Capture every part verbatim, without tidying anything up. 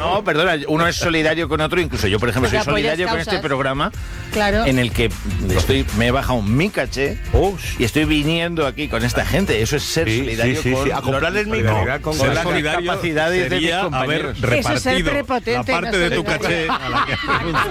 No, perdona, uno es solidario con otro, incluso yo, por ejemplo, soy solidario con este programa, claro, en el que estoy, me he bajado mi caché oh, y estoy viniendo aquí con esta gente. Eso es ser sí, solidario sí, sí, con sí. A comprarles mi no, con, con las capacidades de mis compañeros. Haber repartido la parte de tu caché a la que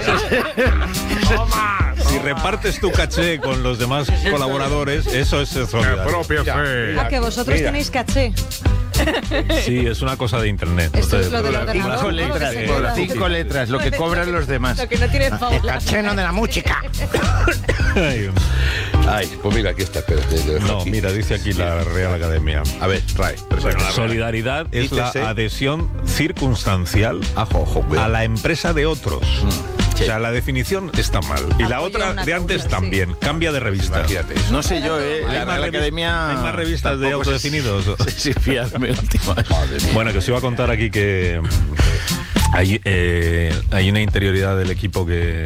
si repartes tu caché con los demás colaboradores, eso es ser solidario. Propia fe. ¿A que vosotros Mira. tenéis caché? Sí, es una cosa de internet. Esto es lo del ordenador. Cinco letras, eh, cinco letras, lo que cobran los demás. Lo que no tiene Paula. El caché no de la música. Ay, pues mira, aquí está. Espérate, no, mira, dice aquí la Real Academia. A ver, trae. Bueno, solidaridad es la adhesión circunstancial a la empresa de otros. Mm. Sí. O sea, la definición está mal. Y la otra de antes también. Sí. Cambia de revista. No sé yo, ¿eh? La Real Academia... ¿Hay más revistas de autodefinidos? Sí, fíjate, última. Bueno, que os iba a contar aquí que hay, eh, hay una interioridad del equipo que...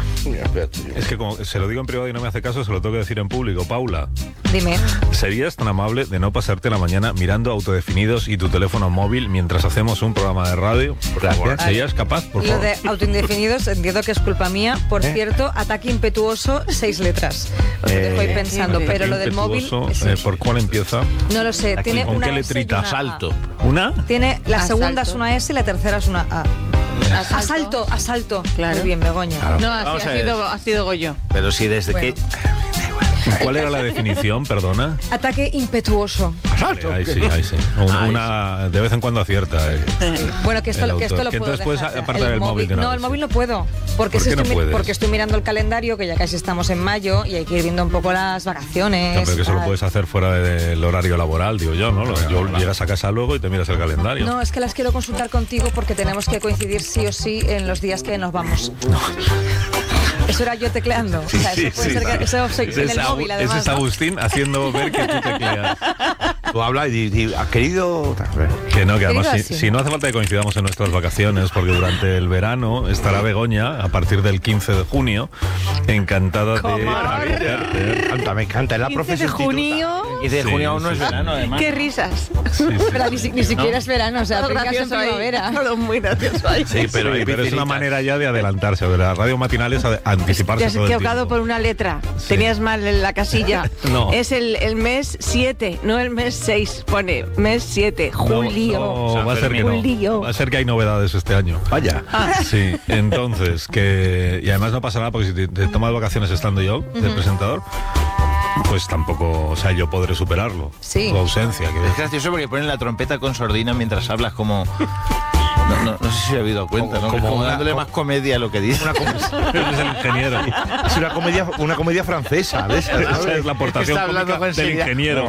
Es que como se lo digo en privado y no me hace caso, se lo tengo que decir en público. Paula, dime. ¿Serías tan amable de no pasarte la mañana mirando autodefinidos y tu teléfono móvil mientras hacemos un programa de radio? Por favor. ¿Serías capaz, por favor? Lo de autoindefinidos entiendo que es culpa mía. Por ¿Eh? cierto, ataque impetuoso, seis letras. Lo que eh, dejo ahí pensando. Sí, pero lo del móvil... Eh, ¿Por cuál empieza? No lo sé. Tiene ¿Con una qué letrita? Asalto. ¿Una? Tiene, la Asalto. segunda es una S y la tercera es una A. Asalto, asalto, asalto. Claro. Muy bien, Begoña. Claro. No, ha, ha, sido, ha sido Goyo. Pero sí, desde bueno. que... ¿Cuál era la definición, perdona? Ataque impetuoso. Vale, ahí sí, ahí sí. Una, una de vez en cuando acierta. Eh. Bueno, que esto, que esto lo que puedo entonces dejar. puedes apartar el, el móvil. móvil no, el móvil no puedo. Porque, ¿Por qué estoy, no puedes? porque estoy mirando el calendario, que ya casi estamos en mayo, y hay que ir viendo un poco las vacaciones. No, pero que eso lo puedes hacer fuera del horario laboral, digo yo, ¿no? Yo llegas a casa luego y te miras el calendario. No, es que las quiero consultar contigo porque tenemos que coincidir sí o sí en los días que nos vamos. No. Eso era yo tecleando. Sí, o sea, eso sí, puede sí. ser que eso soy Ese en el móvil, además. Ese es Agustín haciendo ver que tú tecleas. Tú hablas y dices, ¿has querido...? Que no, que además si, si no hace falta que coincidamos en nuestras vacaciones, porque durante el verano estará Begoña, a partir del quince de junio, encantada de... Canta, me encanta, es la profesión. quince de junio... quince de junio aún no es verano, además. ¡Qué risas! Sí, sí, pero ni, ni siquiera ¿no? es verano, o sea, pegas en primavera. Todo muy gracioso ahí. Sí, pero, sí, pero es una manera ya de adelantarse, de la radio matinal es anticiparse. Te has equivocado por una letra. Sí. Tenías mal en la casilla. No. Es el, el mes siete, no el mes seis. Pone mes siete, julio. No, no, va a ser que no. Va a ser que hay novedades este año. Vaya. Ah. Sí, entonces, que... Y además no pasa nada porque si te, te tomas vacaciones estando yo, uh-huh. del presentador, pues tampoco, o sea, yo podré superarlo. Sí. Tu ausencia. Que es gracioso porque ponen la trompeta con sordina mientras hablas como... No, no, no sé si he habido cuenta, como, ¿no? Como, como una, dándole como, más comedia a lo que dice. Una es el ingeniero. Es una comedia, una comedia francesa, ¿ves? Esa es la aportación cómica del ingeniero.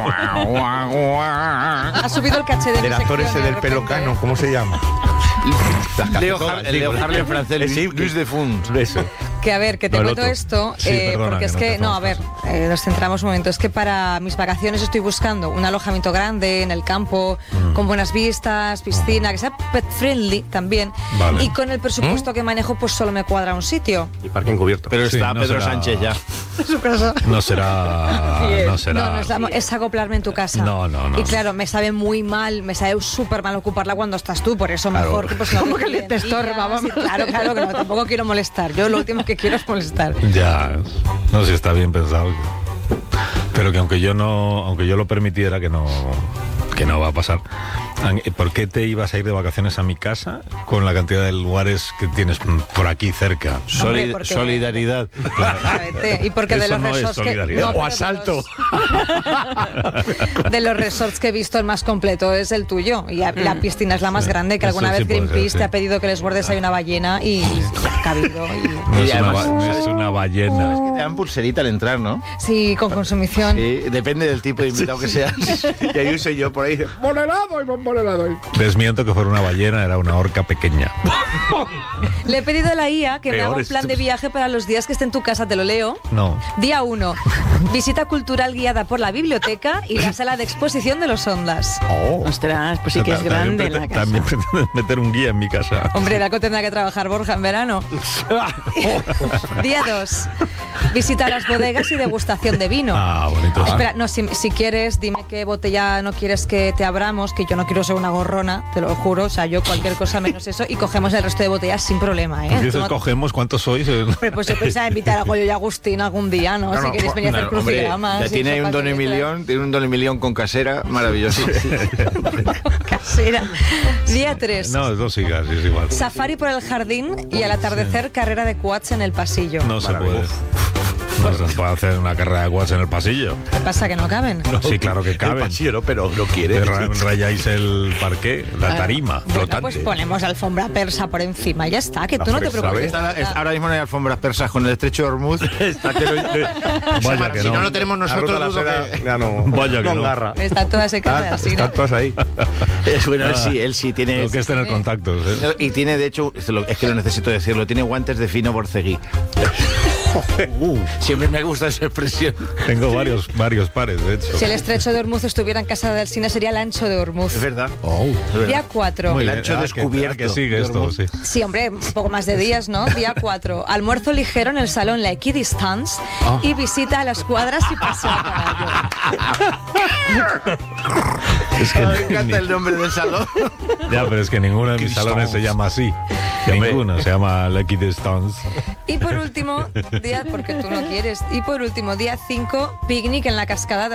Ha subido el caché de del actor ese del pelo cano, ¿cómo se llama? Leo, Har Leo Harley en francés, sí, Luis de Funs. Eso. Que a ver, que te no, cuento esto, sí, eh, perdona, porque que es no que, no, a ver, eh, nos centramos un momento, es que para mis vacaciones estoy buscando un alojamiento grande en el campo, mm. con buenas vistas, piscina, que sea pet friendly también, vale. y con el presupuesto ¿Mm? que manejo, pues solo me cuadra un sitio. Y parking cubierto. Pero sí, está no Pedro será... Sánchez ya. En su casa. No será... no será... No, no es, la, es acoplarme en tu casa. No, no, no. Y claro, me sabe muy mal, me sabe súper mal ocuparla cuando estás tú, por eso claro. mejor que pues no... Como que te estorba, vamos. Claro, claro, que no, tampoco quiero molestar. Yo lo último que quiero es molestar. Ya, no sé si está bien pensado. Pero que aunque yo no, aunque yo lo permitiera, que no, que no va a pasar. ¿Por qué te ibas a ir de vacaciones a mi casa con la cantidad de lugares que tienes por aquí cerca? Solid porque... Solidaridad. Claro. Y porque de los no resorts que... No, o asalto. De los... de los resorts que he visto, el más completo es el tuyo. Y la piscina es la más sí. grande, que alguna Eso vez sí Greenpeace ser, sí. te ha pedido que les guardes ahí una ballena y ha cabido. Y... No, es, y además, una, no es una ballena. Es que te dan pulserita al entrar, ¿no? Sí, con consumición. Sí, depende del tipo de invitado que seas. Y ahí soy yo por ahí, ¡bon helado y bon helado! Desmiento que fuera una ballena, era una orca pequeña. Le he pedido a la I A que Peor me haga un esto. plan de viaje para los días que esté en tu casa, te lo leo. No. Día uno, visita cultural guiada por la biblioteca y la sala de exposición de los Ondas. Oh. Ostras, pues sí que es grande la casa. También pretenden meter un guía en mi casa. Hombre, de algo tendrá que trabajar Borja en verano. Día dos, visita las bodegas y degustación de vino. Ah, bonito. Espera, no, si, si quieres, dime qué botella no quieres que te abramos, que yo no quiero quiero ser una gorrona, te lo juro, o sea, yo cualquier cosa menos eso, y cogemos el resto de botellas sin problema, ¿eh? Dices, no... cogemos, ¿cuántos sois? Pues yo pensaba invitar a Goyo y Agustín algún día, ¿no? no si no, queréis venir no, a hacer crucigramas. Hombre, tiene un don y millón, tiene un don y millón con casera, maravilloso. Casera. Día tres. No, dos sigas, es igual. Safari por el jardín y al atardecer carrera de quads en el pasillo. No se puede. No se puede hacer una carrera de quads en el pasillo. ¿Qué pasa, que no caben? No, sí, claro que caben. El pasillo no, pero no quiere. Ra rayáis el parqué, la tarima, bueno, flotante. Pues ponemos alfombra persa por encima, ya está, que la tú no te preocupes. Está, es, ahora mismo no hay alfombras persas con el estrecho de Hormuz. Está que lo, Vaya que si no. no lo tenemos nosotros, la seda, que... ya no, Vaya que no no. agarra. Están todas secas. Ah, así, están ¿no? todas ahí. Es, bueno, él sí, él sí tiene... Lo que es tener contactos, ¿eh? Y tiene, de hecho, es que lo necesito decirlo, tiene guantes de fino borceguí. Uh, siempre me gusta esa expresión. Tengo varios varios pares, de hecho. Si el estrecho de Hormuz estuviera en casa de Alsina, sería el ancho de Hormuz. Es verdad. Oh. Es verdad. Día cuatro. El ancho ah, descubierto. Que, que sigue esto, sí. Sí, hombre, un poco más de días, ¿no? Día cuatro. Almuerzo ligero en el salón La Equidistance oh. y visita a las cuadras y paseo a caballo. Es que me encanta el nombre del salón. Ya, pero es que ninguno de mis salones se llama así. Ninguno se llama La Equidistance. Y por último, día, porque tú no quieres, y por último, día cinco, picnic en la cascada de